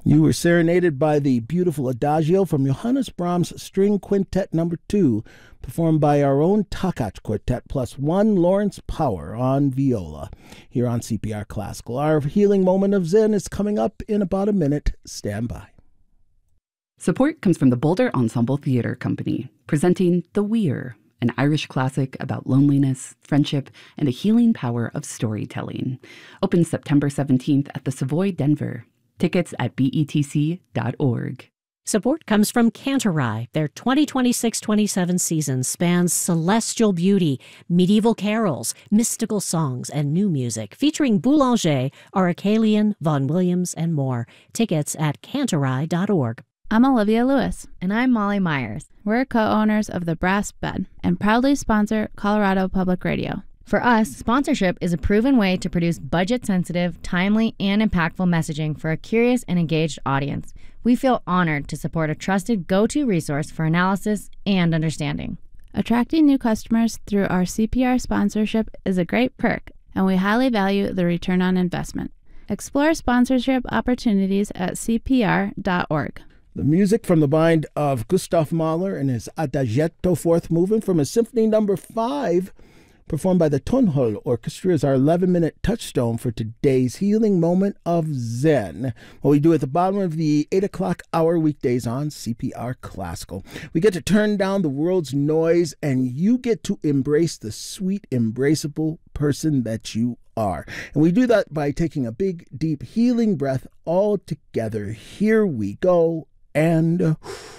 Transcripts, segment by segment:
You were serenaded by the beautiful Adagio from Johannes Brahms' String Quintet No. 2, performed by our own Takacs Quartet, plus one Lawrence Power on viola, here on CPR Classical. Our healing moment of Zen is coming up in about a minute. Stand by. Support comes from the Boulder Ensemble Theatre Company, presenting The Weir, an Irish classic about loneliness, friendship, and the healing power of storytelling. Opens September 17th at the Savoy Denver. Tickets at betc.org. Support comes from Cantorai. Their 2026-27 season spans celestial beauty, medieval carols, mystical songs, and new music, featuring Boulanger, Aracelian, Vaughan Williams, and more. Tickets at cantorai.org. I'm Olivia Lewis. And I'm Molly Myers. We're co-owners of The Brass Bed and proudly sponsor Colorado Public Radio. For us, sponsorship is a proven way to produce budget-sensitive, timely, and impactful messaging for a curious and engaged audience. We feel honored to support a trusted go-to resource for analysis and understanding. Attracting new customers through our CPR sponsorship is a great perk, and we highly value the return on investment. Explore sponsorship opportunities at cpr.org. The music from the mind of Gustav Mahler and his Adagietto fourth movement from his Symphony No. 5, performed by the Tonhol Orchestra, is our 11-minute touchstone for today's healing moment of Zen. What we do at the bottom of the 8 o'clock hour weekdays on CPR Classical. We get to turn down the world's noise, and you get to embrace the sweet, embraceable person that you are. And we do that by taking a big, deep, healing breath all together. Here we go, and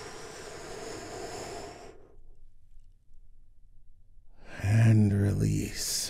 release.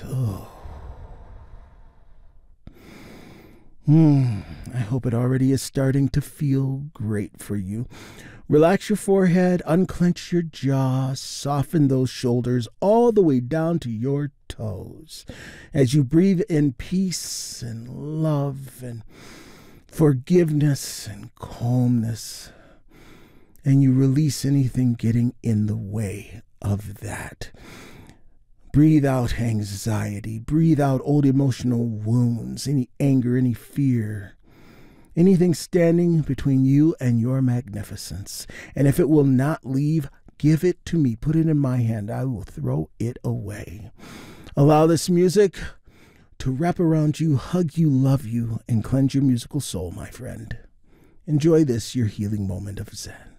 I hope it already is starting to feel great for you. Relax your forehead, unclench your jaw, soften those shoulders all the way down to your toes as you breathe in peace and love and forgiveness and calmness, and you release anything getting in the way of that. Breathe out anxiety. Breathe out old emotional wounds, any anger, any fear, anything standing between you and your magnificence. And if it will not leave, give it to me. Put it in my hand. I will throw it away. Allow this music to wrap around you, hug you, love you, and cleanse your musical soul, my friend. Enjoy this, your healing moment of Zen.